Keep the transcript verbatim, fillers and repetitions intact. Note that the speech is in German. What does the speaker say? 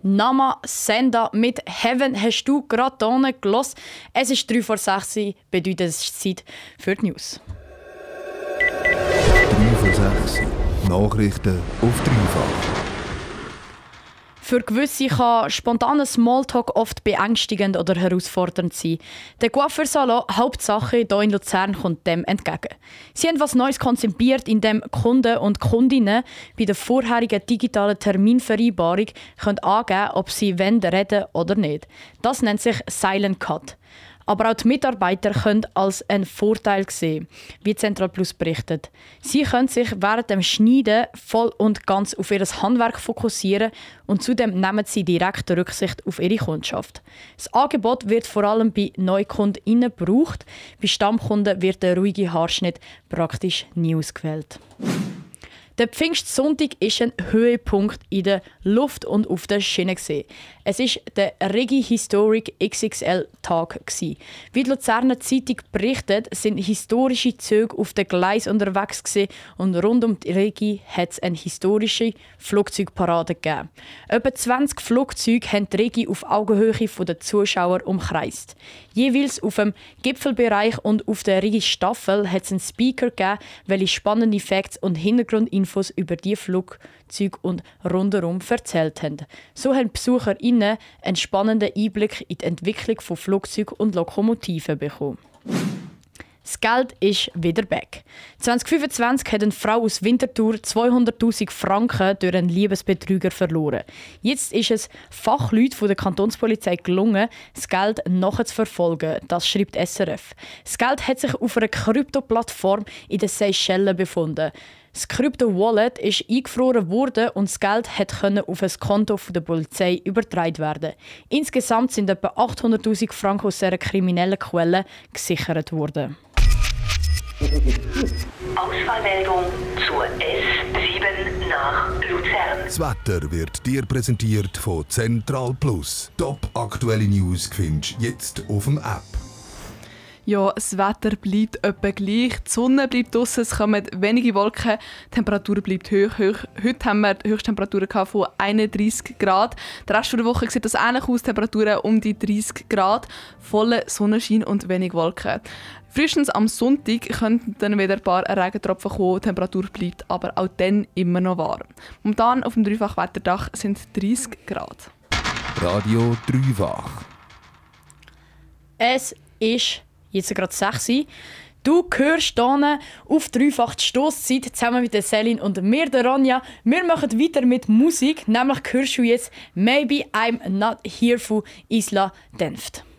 Nama Senda mit Heaven hast du gerade hier gehört. Es ist drei vor sechs, bedeutet es ist Zeit für die News. drei vor sechs. Nachrichten auf dreifach. Für gewisse kann spontaner Smalltalk oft beängstigend oder herausfordernd sein. Der Coiffeursalon Hauptsache hier in Luzern kommt dem entgegen. Sie haben etwas Neues konzipiert, in dem Kunden und Kundinnen bei der vorherigen digitalen Terminvereinbarung können angeben, ob sie reden wollen oder nicht. Das nennt sich Silent Cut. Aber auch die Mitarbeiter können als einen Vorteil sehen, wie Central Plus berichtet. Sie können sich während dem Schneiden voll und ganz auf ihr Handwerk fokussieren und zudem nehmen sie direkt Rücksicht auf ihre Kundschaft. Das Angebot wird vor allem bei NeukundInnen gebraucht. Bei Stammkunden wird der ruhige Haarschnitt praktisch nie ausgewählt. Der Pfingstsonntag ist ein Höhepunkt in der Luft und auf der Schiene. Es war der Regi Historic X X L-Tag. Wie die Luzerner Zeitung berichtet, sind historische Züge auf den Gleis unterwegs und rund um die Regi hat es eine historische Flugzeugparade gegeben. Etwa zwanzig Flugzeuge haben die Regi auf Augenhöhe der Zuschauer umkreist. Jeweils auf dem Gipfelbereich und auf der Regi-Staffel hat es einen Speaker gegeben, welche spannende Facts und Hintergrundinfos über die Flugzeuge und rundherum erzählt haben. So haben BesucherInnen einen spannenden Einblick in die Entwicklung von Flugzeugen und Lokomotiven bekommen. Das Geld ist wieder back. zwanzig fünfundzwanzig hat eine Frau aus Winterthur zweihunderttausend Franken durch einen Liebesbetrüger verloren. Jetzt ist es Fachleuten von der Kantonspolizei gelungen, das Geld nachzuverfolgen. Das schreibt S R F. Das Geld hat sich auf einer Krypto-Plattform in den Seychellen befunden. Das Krypto-Wallet ist eingefroren worden und das Geld konnte auf ein Konto der Polizei übertragen werden. Insgesamt sind etwa achthunderttausend Franken aus dieser kriminellen Quelle gesichert worden. Ausfallmeldung zur S sieben nach Luzern. Das Wetter wird dir präsentiert von Central Plus. Top aktuelle News findest du jetzt auf dem App. Ja, das Wetter bleibt etwa gleich. Die Sonne bleibt draussen, es kommen wenige Wolken, die Temperatur bleibt hoch. hoch. Heute haben wir Höchsttemperaturen von einunddreissig Grad. Der Rest der Woche sieht das ähnlich aus, Temperaturen um die dreißig Grad, voller Sonnenschein und wenig Wolken. Frühestens am Sonntag könnten dann wieder ein paar Regentropfen kommen, die Temperatur bleibt aber auch dann immer noch warm. Momentan auf dem Dreifach-Wetterdach sind dreißig Grad. Radio Dreifach. Es ist jetzt gerade sechs Uhr. Du hörst hier auf dreifach die Stosszeit zusammen mit der Celine und mir, der Ronja. Wir machen weiter mit Musik, nämlich hörst du jetzt «Maybe I'm Not Here» von Isla Denft.